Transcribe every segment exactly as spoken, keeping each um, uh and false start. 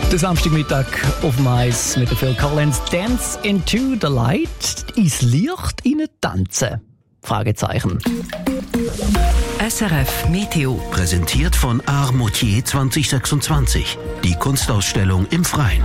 Der Samstagmittag auf dem Eis mit der Phil Collins. Dance into the light. Ins Licht hinein tanzen? Fragezeichen. S R F Meteo. Präsentiert von Art Moutier zwanzig sechsundzwanzig. Die Kunstausstellung im Freien.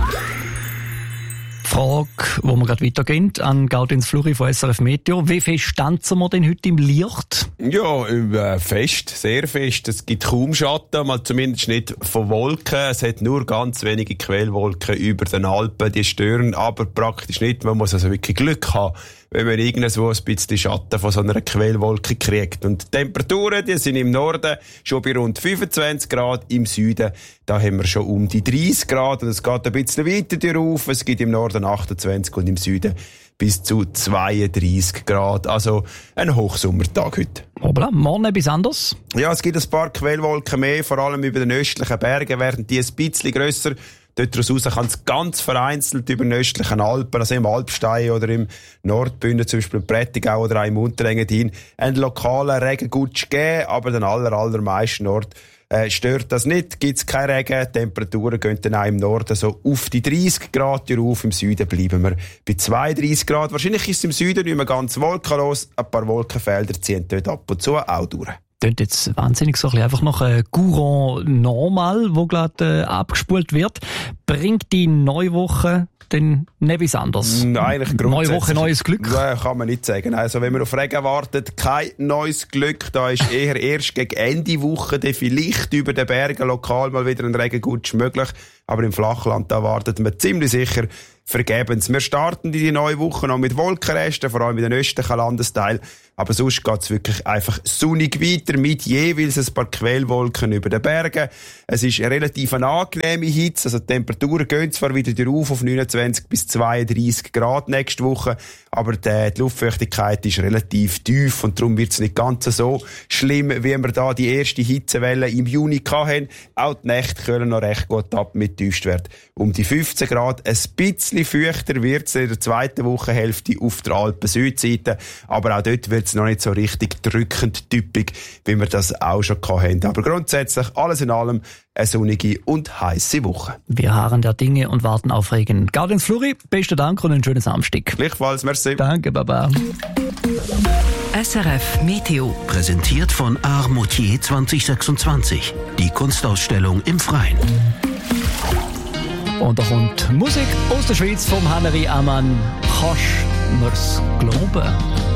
Frage, wo wir gerade weitergehen, an Gaudins Fluri von S R F Meteo. Wie fest tanzen wir denn heute im Licht? Ja, äh, fest, sehr fest. Es gibt kaum Schatten, mal zumindest nicht von Wolken. Es hat nur ganz wenige Quellwolken über den Alpen, die stören aber praktisch nicht. Man muss also wirklich Glück haben, wenn man irgendwo ein bisschen Schatten von so einer Quellwolke kriegt. Und die Temperaturen, die sind im Norden schon bei rund fünfundzwanzig Grad, im Süden, da haben wir schon um die dreißig Grad und es geht ein bisschen weiter rauf. Es gibt im Norden achtundzwanzig und im Süden bis zu zweiunddreißig Grad. Also ein Hochsommertag heute. Hoppla, morgen etwas anderes? Ja, es gibt ein paar Quellwolken mehr, vor allem über den östlichen Bergen werden die ein bisschen grösser. Dort raus kann es ganz vereinzelt über den östlichen Alpen, also im Alpstein oder im Nordbünden, zum Beispiel im Prättigau oder auch im Unterengadin, einen lokalen Regengutsch geben, aber den aller, allermeisten Ort äh, stört das nicht, gibt es keinen Regen, die Temperaturen gehen dann auch im Norden so auf die dreißig Grad rauf, im Süden bleiben wir bei zweiunddreißig Grad. Wahrscheinlich ist es im Süden nicht mehr ganz wolkenlos, ein paar Wolkenfelder ziehen dort ab und zu auch durch. Klingt jetzt wahnsinnig so ein bisschen einfach noch ein Courant normal, wo gerade äh, abgespult wird. Bringt die Neuwoche denn nicht etwas anderes? Nein, eigentlich Neue Woche, neues Glück? Nein, kann man nicht sagen. Also wenn man auf Regen wartet, kein neues Glück. Da ist eher erst gegen Ende Woche dann vielleicht über den Bergen lokal mal wieder ein Regengutsch möglich. Aber im Flachland, da wartet man ziemlich sicher vergebens. Wir starten die neue Woche noch mit Wolkenresten, vor allem in den östlichen Landesteilen. Aber sonst geht's wirklich einfach sonnig weiter mit jeweils ein paar Quellwolken über den Bergen. Es ist eine relativ eine angenehme Hitze, also die Temperaturen gehen zwar wieder rauf auf neunundzwanzig bis zweiunddreißig Grad nächste Woche, aber die, die Luftfeuchtigkeit ist relativ tief und darum wird's nicht ganz so schlimm, wie wir da die erste Hitzewelle im Juni hatten. Auch die Nächte können noch recht gut ab mit Tiefstwert um die fünfzehn Grad. Ein bisschen feuchter wird's in der zweiten Wochenhälfte auf der Alpen-Südseite, aber auch dort wird's noch nicht so richtig drückend typisch, wie wir das auch schon hatten. Aber grundsätzlich alles in allem eine sonnige und heisse Woche. Wir harren der Dinge und warten auf Regen. Gaudins Fluri, besten Dank und einen schönen Samstag. Gleichfalls, merci. Danke, Baba. S R F Meteo. Präsentiert von Art Moutier zwanzig sechsundzwanzig. Die Kunstausstellung im Freien. Und da kommt Musik aus der Schweiz vom Henry Ammann. Kannst mir's glauben?